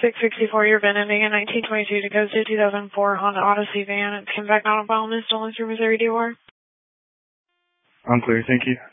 664, your VIN ending in 1922 to code to 2004 Honda Odyssey van. It's come back not on file and is stolen through Missouri DOR. I'm clear, thank you.